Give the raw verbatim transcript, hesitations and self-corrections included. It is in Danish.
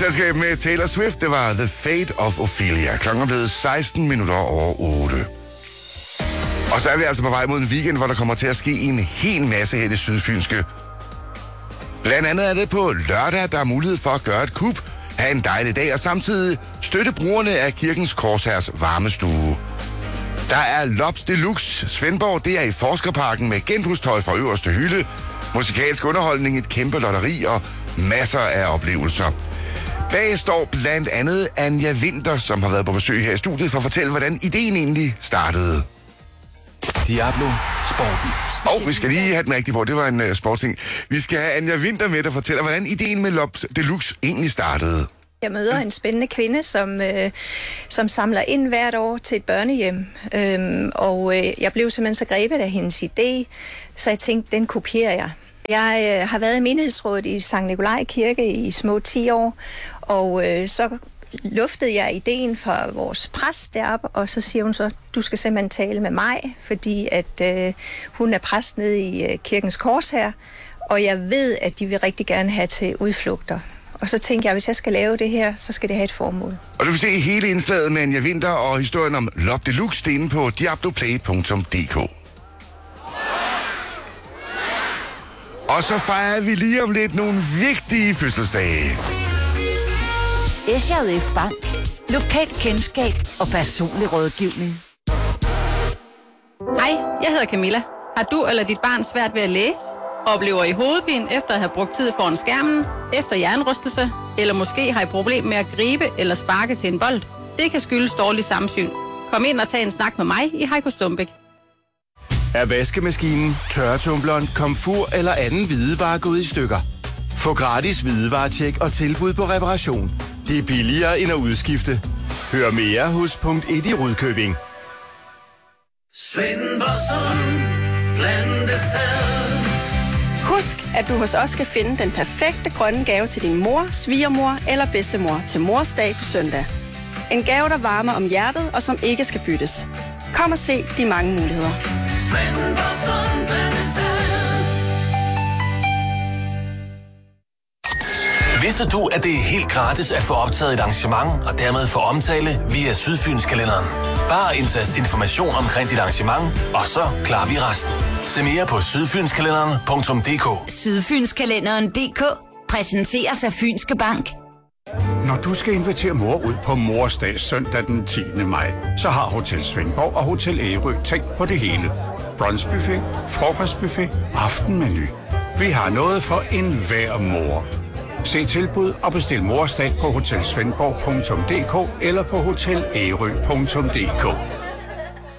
Selskab med Taylor Swift, det var The Fate of Ophelia. Klokken er blevet seksten minutter over otte. Og så er vi altså på vej mod en weekend, hvor der kommer til at ske en hel masse her i det sydfynske. Blandt andet er det på lørdag, der er mulighed for at gøre et kup, have en dejlig dag og samtidig støtte brugerne af Kirkens Korshærs varmestue. Der er Lops Deluxe Svendborg, det er i Forskerparken med genbrugstøj fra øverste hylde, musikalsk underholdning, et kæmpe lotteri og masser af oplevelser. Bag står blandt andet Anja Winter, som har været på besøg her i studiet for at fortælle, hvordan ideen egentlig startede. Diablo Sporten. Og vi skal lige have den rigtige på, det var en uh, sportsting. Vi skal have Anja Winter med, der fortæller, hvordan ideen med Lops Deluxe egentlig startede. Jeg møder en spændende kvinde, som, øh, som samler ind hvert år til et børnehjem. Øhm, og øh, jeg blev simpelthen så grebet af hendes idé, så jeg tænkte, den kopierer jeg. Jeg øh, har været i menighedsrådet i Sankt Nikolaj Kirke i små ti år, og øh, så luftede jeg ideen fra vores præst deroppe, og så siger hun så, du skal simpelthen tale med mig, fordi at øh, hun er præst nede i øh, Kirkens Korshær, og jeg ved, at de vil rigtig gerne have til udflugter. Og så tænkte jeg, hvis jeg skal lave det her, så skal det have et formål. Og du kan se hele indslaget med Anja Winter og historien om Lops Deluxe inde på diabloplay punktum d k. Og så fejrer vi lige om lidt nogle vigtige fødselsdage. S J F Bank. Lokalt kendskab og personlig rådgivning. Hej, jeg hedder Camilla. Har du eller dit barn svært ved at læse? Oplever I hovedpine efter at have brugt tid foran skærmen? Efter hjernerystelse? Eller måske har I problem med at gribe eller sparke til en bold? Det kan skyldes dårlig samsyn. Kom ind og tag en snak med mig i Heiko Stumbæk. Er vaskemaskinen, tørretumbleren, komfur eller anden hvidevare gået i stykker? Få gratis hvidevaretjek og tilbud på reparation. Det er billigere end at udskifte. Hør mere hos punkt et i Rudkøbing. Svendborgsson, plantesal. Husk, at du hos os skal finde den perfekte grønne gave til din mor, svigermor eller bedstemor til mors dag på søndag. En gave, der varmer om hjertet og som ikke skal byttes. Kom og se de mange muligheder. Svendborgsson, plantesal. Vidste du, at det er helt gratis at få optaget et arrangement og dermed få omtale via Sydfynskalenderen? Bare indtast information omkring dit arrangement, og så klarer vi resten. Se mere på sydfynskalenderen punktum d k. Sydfynskalenderen punktum d k præsenteres af Fynske Bank. Når du skal invitere mor ud på Mors Dag søndag den tiende maj, så har Hotel Svendborg og Hotel Ærø tænkt på det hele. Brunchbuffet, frokostbuffet, aftenmenu. Vi har noget for enhver mor. Se tilbud og bestil Mors Dag på hotel svendborg punktum d k eller på hotel ærø punktum d k.